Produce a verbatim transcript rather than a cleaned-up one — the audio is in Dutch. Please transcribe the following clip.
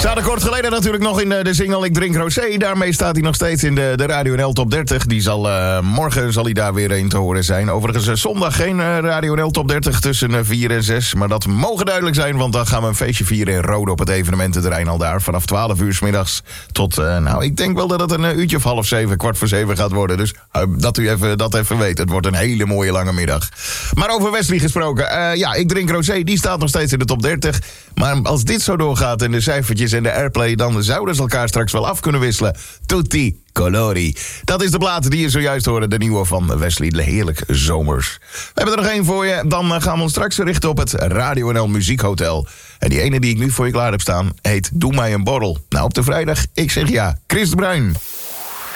Staat er kort geleden natuurlijk nog in de, de single Ik Drink Rosé. Daarmee staat hij nog steeds in de, de Radio N L Top dertig. Die zal, uh, morgen zal hij daar weer een te horen zijn. Overigens uh, zondag geen uh, Radio N L Top dertig tussen uh, vier en zes. Maar dat mogen duidelijk zijn, want dan gaan we een feestje vieren in Rode op het evenemententerrein al daar. Vanaf twaalf uur 's middags tot, uh, nou, ik denk wel dat het een uh, uurtje of half zeven, kwart voor zeven gaat worden. Dus uh, dat u even, dat even weet. Het wordt een hele mooie lange middag. Maar over Wesley gesproken. Uh, ja, Ik Drink Rosé, die staat nog steeds in de top dertig. Maar als dit zo doorgaat en de cijfertjes en de airplay, dan zouden ze elkaar straks wel af kunnen wisselen. Tutti colori. Dat is de plaat die je zojuist hoorde, de nieuwe van Wesley. Heerlijk zomers. We hebben er nog één voor je. Dan gaan we ons straks richten op het Radio N L Muziekhotel. En die ene die ik nu voor je klaar heb staan heet Doe mij een borrel. Nou, op de vrijdag, ik zeg ja. Chris de Bruin.